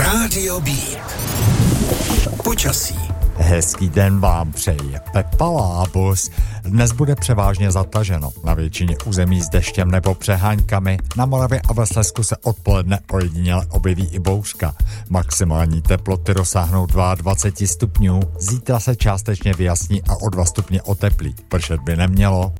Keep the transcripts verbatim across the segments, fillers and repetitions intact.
Rádio Beat. Počasí. Hezký den vám přeje Pepa Lábus. Dnes bude převážně zataženo. Na většině území s deštěm nebo přeháňkami. Na Moravě a ve Slezsku se odpoledne ojediněle objeví i bouřka. Maximální teploty dosáhnou dvacet dva stupňů. Zítra se částečně vyjasní a o dva stupně oteplí. Pršet by nemělo.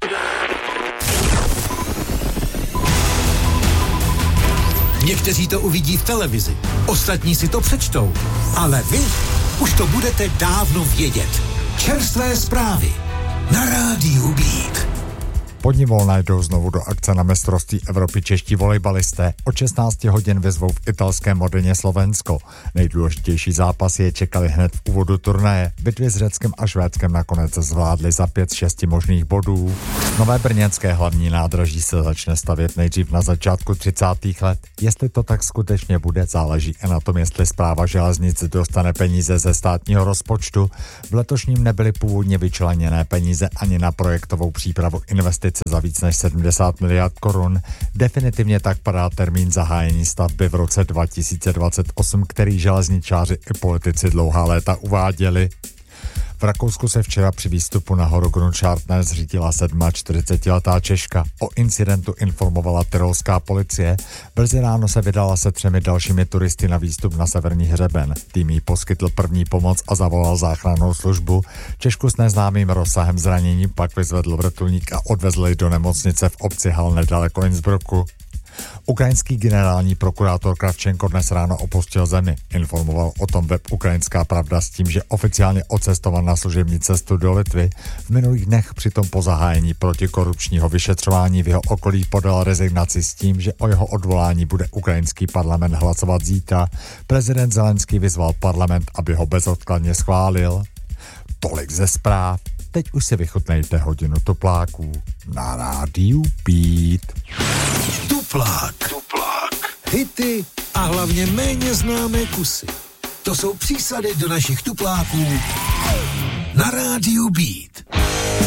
Někteří to uvidí v televizi, ostatní si to přečtou, ale vy už to budete dávno vědět. Čerstvé zprávy na Rádiu Beat. Podnivolné jdou znovu do akce na mistrovství Evropy čeští volejbalisté. Od šestnácti hodin vyzvou v italském Modeně Slovensko. Nejdůležitější zápasy je čekali hned v úvodu turnaje. Bitvy s Řeckem a Švédskem nakonec zvládli za pět z šesti možných bodů. Nové brněnské hlavní nádraží se začne stavět nejdřív na začátku třicátých let. Jestli to tak skutečně bude, záleží i na tom, jestli Správa železnic dostane peníze ze státního rozpočtu. V letošním nebyly původně vyčleněné peníze ani na projektovou přípravu investic za víc než sedmdesát miliard korun. Definitivně tak padá termín zahájení stavby v roce dva tisíce dvacet osm, který železničáři i politici dlouhá léta uváděli. V Rakousku se včera při výstupu na horu Grundschartner zřítila čtyřicetisedmiletá Češka. O incidentu informovala tyrolská policie. Brzy ráno se vydala se třemi dalšími turisty na výstup na severní hřeben. Tým jí poskytl první pomoc a zavolal záchrannou službu. Češku s neznámým rozsahem zranění pak vyzvedl vrtulník a odvezl ji do nemocnice v obci Hal nedaleko Innsbrucku. Ukrajinský generální prokurátor Kravčenko dnes ráno opustil zemi. Informoval o tom web Ukrajinská pravda s tím, že oficiálně odcestoval na služební cestu do Litvy. V minulých dnech přitom po zahájení protikorupčního vyšetřování v jeho okolí podal rezignaci s tím, že o jeho odvolání bude ukrajinský parlament hlasovat zítra. Prezident Zelenský vyzval parlament, aby ho bezodkladně schválil. Tolik ze zpráv. Teď už si vychutnejte hodinu tupláků na Rádiu Beat. Tuplák. Tuplák. Hity a hlavně méně známé kusy. To jsou přísady do našich tupláků na Rádiu Beat.